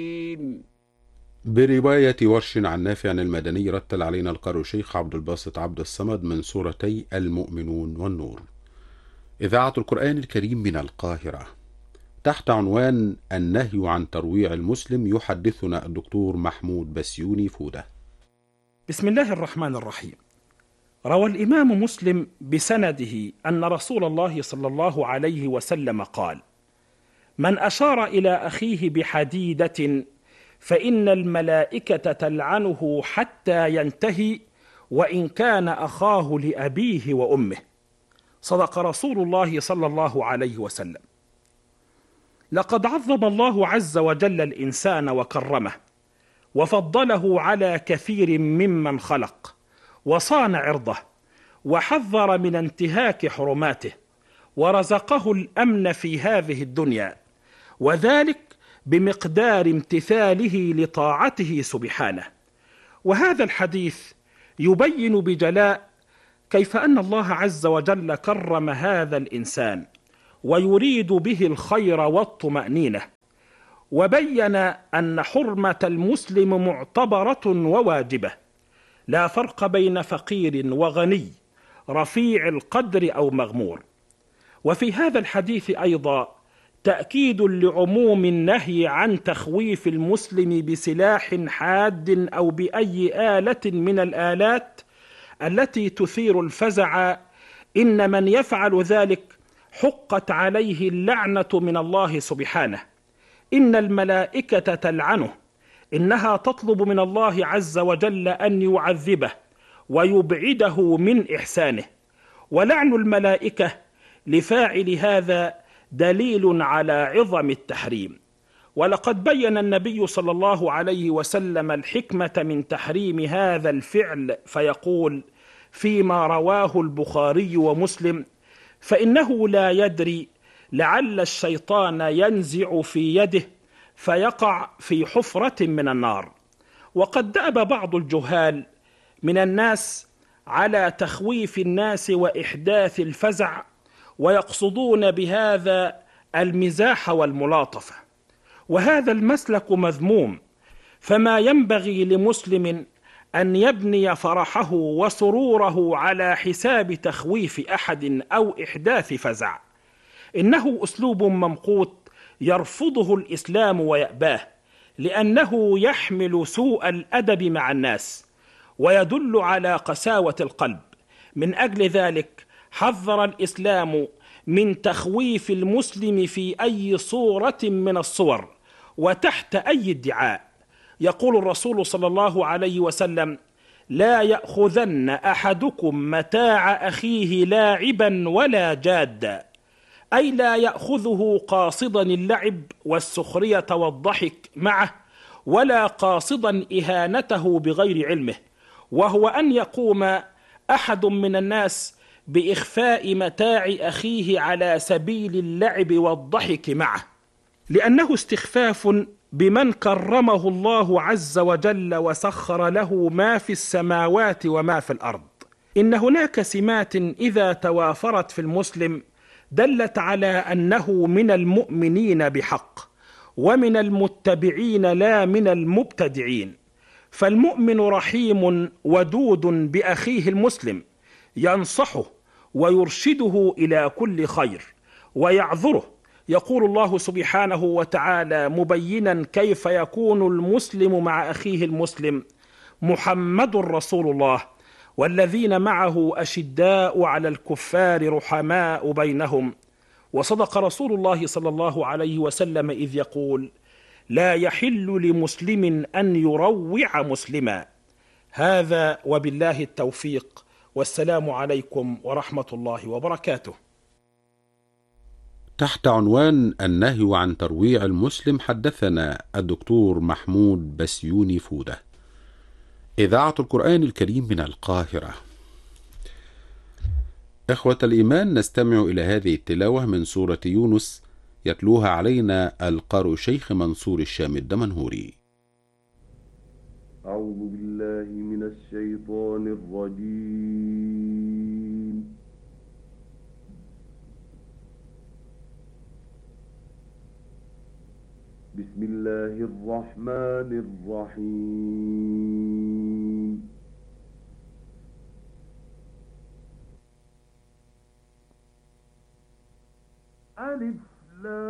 برواية ورش عن نافع المدني رتل علينا القارئ الشيخ عبد الباسط عبد الصمد من سورتي المؤمنون والنور. إذاعة القرآن الكريم من القاهرة. تحت عنوان النهي عن ترويع المسلم يحدثنا الدكتور محمود بسيوني فودة. بسم الله الرحمن الرحيم. روى الإمام مسلم بسنده أن رسول الله صلى الله عليه وسلم قال: من أشار إلى أخيه بحديدة فإن الملائكة تلعنه حتى ينتهي، وإن كان أخاه لأبيه وأمه. صدق رسول الله صلى الله عليه وسلم. لقد عظم الله عز وجل الإنسان وكرمه، وفضله على كثير ممن خلق، وصان عرضه، وحذر من انتهاك حرماته، ورزقه الأمن في هذه الدنيا، وذلك بمقدار امتثاله لطاعته سبحانه. وهذا الحديث يبين بجلاء كيف أن الله عز وجل كرم هذا الإنسان ويريد به الخير والطمأنينة، وبين أن حرمة المسلم معتبرة وواجبة، لا فرق بين فقير وغني، رفيع القدر أو مغمور. وفي هذا الحديث أيضا تأكيد لعموم النهي عن تخويف المسلم بسلاح حاد أو بأي آلة من الآلات التي تثير الفزع. إن من يفعل ذلك حقت عليه اللعنة من الله سبحانه. إن الملائكة تلعنه، إنها تطلب من الله عز وجل أن يعذبه ويبعده من إحسانه. ولعن الملائكة لفاعل هذا دليل على عظم التحريم. ولقد بين النبي صلى الله عليه وسلم الحكمة من تحريم هذا الفعل، فيقول فيما رواه البخاري ومسلم: فإنه لا يدري لعل الشيطان ينزع في يده فيقع في حفرة من النار. وقد دأب بعض الجهال من الناس على تخويف الناس وإحداث الفزع، ويقصدون بهذا المزاح والملاطفة، وهذا المسلك مذموم. فما ينبغي لمسلم أن يبني فرحه وسروره على حساب تخويف أحد أو إحداث فزع. إنه أسلوب ممقوت يرفضه الإسلام ويأباه، لأنه يحمل سوء الأدب مع الناس ويدل على قساوة القلب. من أجل ذلك حذر الإسلام من تخويف المسلم في أي صورة من الصور وتحت أي ادعاء. يقول الرسول صلى الله عليه وسلم: لا يأخذن أحدكم متاع أخيه لاعبا ولا جادا، أي لا يأخذه قاصدا اللعب والسخرية والضحك معه، ولا قاصدا إهانته بغير علمه، وهو أن يقوم أحد من الناس بإخفاء متاع أخيه على سبيل اللعب والضحك معه، لأنه استخفاف بمن كرمه الله عز وجل وسخر له ما في السماوات وما في الأرض. إن هناك سمات إذا توافرت في المسلم دلت على أنه من المؤمنين بحق، ومن المتبعين لا من المبتدعين. فالمؤمن رحيم ودود بأخيه المسلم، ينصحه ويرشده إلى كل خير ويعذره. يقول الله سبحانه وتعالى مبينا كيف يكون المسلم مع أخيه المسلم: محمد رسول الله والذين معه أشداء على الكفار رحماء بينهم. وصدق رسول الله صلى الله عليه وسلم إذ يقول: لا يحل لمسلم أن يروع مسلما. هذا وبالله التوفيق، والسلام عليكم ورحمة الله وبركاته. تحت عنوان النهي عن ترويع المسلم حدثنا الدكتور محمود بسيوني فودة. إذاعة القرآن الكريم من القاهرة. إخوة الإيمان، نستمع إلى هذه التلاوة من سورة يونس، يتلوها علينا القارئ الشيخ منصور الشام الدمنهوري. أعوذ بالله من الشيطان الرجيم. بسم الله الرحمن الرحيم ألف لام